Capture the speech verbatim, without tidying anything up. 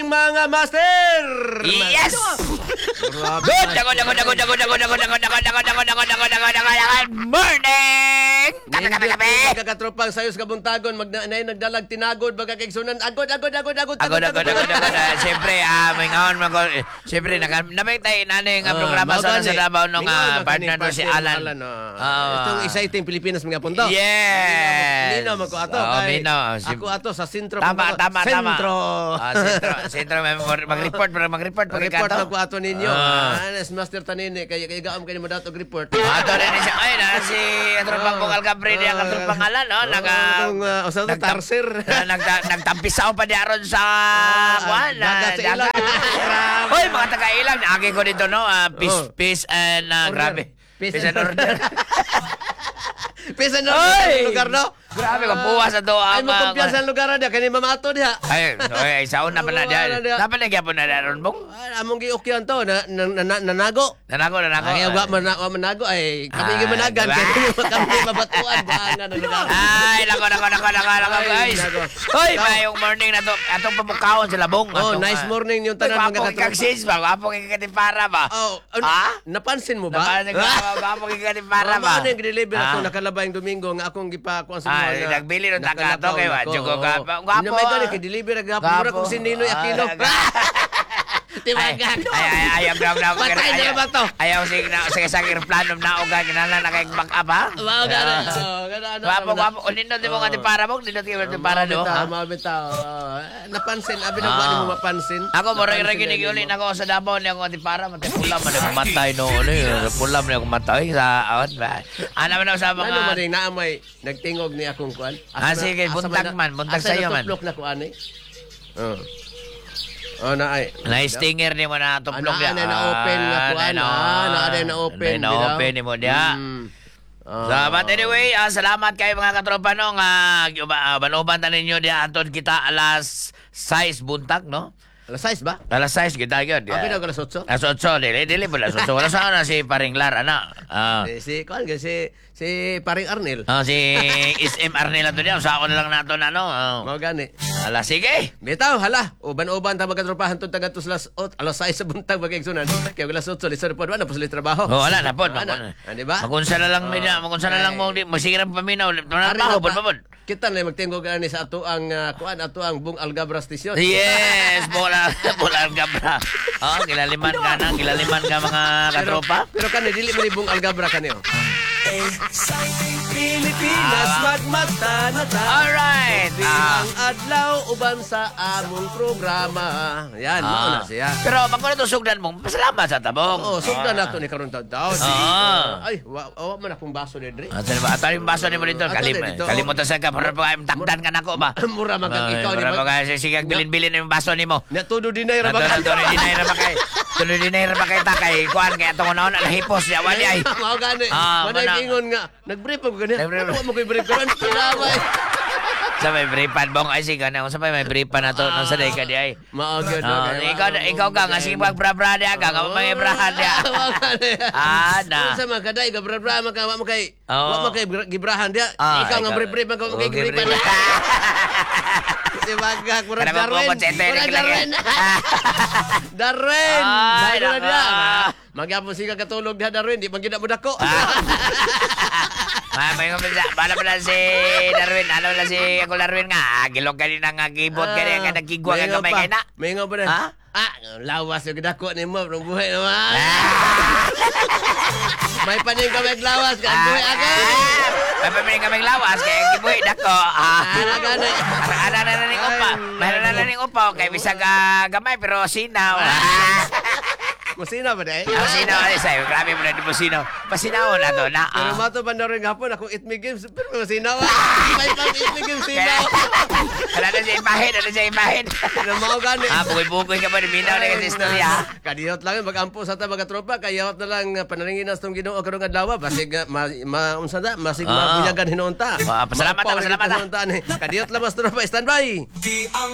morning mga master! Yes! Good, dago, dago, dago, dago, dago, dago, dago, dago, dago, dago, dago, dago, dago, dago, good morning! Kape, kape, kape! Kakatropang sayos kabuntagon, magnanay nagdalag tinagod, baga kaigsunan, agod, agod, agod, agod, agod, agod, agod, agod, siyempre, ah, may ngaon, siyempre, namay tayo naning programa sa sa Davao nung partner no si Alan. Itong isa itong Pilipinas mga punto. Yes! Nino, magko ato. Ako ato sa sentro. Tama, tama, tama. Sentro. Sentro, sentro, mag-report, mag-report, mag-report na ko ato ninyo. Anas Master Tanine, kaya kaya gaam kayo mo dato report. Ato rin siya. Ay, na si Atropang Bukal Gabriel, ang Atropang Alan, no? Naga... Usa to Tarser. Nagtampisaw pa di aron sa... Kuan, dagat sa ilang. Hoy, mga taga-ilang, naagi ko dito, no? Peace, peace, and grabe. Peace and order. Peace and order sa lugar, no? Grabe, kapuwas sa doa. Ay, magkumpiyansa ang lugar na, kani mamato diha. Ay, ay, sa una pa na diha. Dapat na gyapon na daron mong. Among giukyan to, nanago. Nanago, nanago. Ay, wa manago, ay, kami gi managan, kami mabatuan, baanga na lugar. Ay, nako, nako, nako, nako, nako, guys. Hoy, mayong morning na to, atong pamukhaon sa labong. Oh, nice morning yung tanan mga katropa. Kapong ikagsis ba? Kapong ikagkatipara ba? Oh, napansin mo ba? Napansin mo ba? Kapong ikagkatipara ba? Ano yung deliver ako nakalabayang Domingo nga akong gipakuan sa mga na nagbili ng takato kay wa jugo ka. Gwapo. May gani kay deliver gwapo mura kung sininoy Aquino. Tiwagan. Ay ay ayaw daw daw. Patay na ba to? Ayaw sig na sige sa plano na og ganala na kay back up ha. Wow, gana. Gana. Gwapo gwapo. Unin di mo nga ti para mo, dili ti para do. Tama bitaw. Napansin abi na ba mo mapansin? Ako mo ra ginig uli nako sa Davao ni ako ti para man ti pula man ako matay no ano pula man ako matay sa awat ba. Ana man sa mga ano man na may nagtingog ni akong kuan. Ah sige, buntag man, buntag sayo man. Tuplok na kuan eh. Oh. Oh na ay. Na stinger ni mo na tuplok ya. Na na open nga kuan. Na na na open. Na open ni mo dia. Uh, so, but anyway, uh, salamat kayo mga katropa no nga uh, banuban ta ninyo dia anton kita alas sais buntag no. Alas sais ba? Alas sais kita gyud. Abi na alas otso. Alas otso dili dili pala otso. Wala sa na si Paringlar ana. Ah. Uh, si kuan si si Paring Arnel. Ah, si S M Arnel ato dia. Sa ako na lang nato na no. Mao gani. Ala sige. Bitaw hala. Uban-uban ta magkatropahan tun taga tuslas ot alas sais sa buntag bagigsunan. Kay alas otso lisod pod wala posli trabaho. Oh, wala na pod. Di ba? Magunsa na lang mina, magunsa na lang mo masigiran paminaw. Trabaho pod pod. Kita na magtingog ani sa ato ang uh, kuan ato ang Bung Algabra station. Yes, bola bola Algabra. Oh, gilaliman ka na, gilaliman ka mga katropa. Pero, pero kan dili man Bung Algabra kanyo. Exciting Pilipinas, magmata na ta. Alright. Bilang adlaw uban sa among programa. Yan, ah. Mao na siya. Pero magkuno to sugdan mo. Pasalamat sa tabong. Oo, sugdan ah. nato ni karon taon. Ah. Ay, wa wa man akong baso ni Dre. Ato ba ato yung baso ni mo dito? Kalim. Kalimutan sa ka para pa takdan ka nako ba. Mura man kang ikaw ni. Mura man kay sigag bilin-bilin yung baso nimo. Natudo dinay ra ba ka? Natudo dinay ra ba kay? Tulo dinay ra ba kay ta kay kuan kay atong naon na hipos ya wali ay. Mao gani. Manay ingon nga nag-brief ako gani. Wa mo koy brief karon pinaway. Sa may briefan bong ay sige na sa may briefan na to nang sa day ka di ay. Mao gyud. Ikaw ikaw ka nga sige bra-bra dia ka nga may brahan dia. Ah, na. Sa mga kaday ka bra-bra man ka wa mo kay wa mo kay gibrahan dia. Ikaw nga brief-brief man ka mo kay briefan. Si Bagak murag Darren. Darren. Darren. Ay na dia. Magyapon siga katulog dia Darren di man gid mo dako. Ah, may ngomong sa, bala pala si Darwin, ano na si ako Darwin nga, gilog ka rin ang keyboard ka rin, nga nagkigwa ka kamay kayo na. May ngomong pa na. Ha? Ah, lawas yung dako ni mo, nung buhay naman. May paning kamay lawas, kaya buhay agad. May paning kamay lawas, kaya gibuhay dako. Ano gano'n? Ano na naning upa, mayroon na naning upa, kaya bisag gamay, pero sinaw. Masina ba dahil? Ang sinaw, ay sa'yo. Grabe mo na di mo sinaw. Pasinaw na to na. Pero mato ba na rin hapon akong Eat Me Games. Pero masinaw ah. May pang Eat Me Games sinaw. Wala na siya imahin. Wala siya imahin. Pero mga gani. Ah, bukoy-bukoy ka pa. Minaw na kasi istorya. Kadiyot lang. Mag-ampo sa ta mga tropa. Kayawat na lang panalingin nas itong ginoo karong adlaw. Basig, maunsa na. Masig mabuyagan hinoon ta. Pasalamat na, pasalamat na. Kadiyot lang mas tropa. Stand by.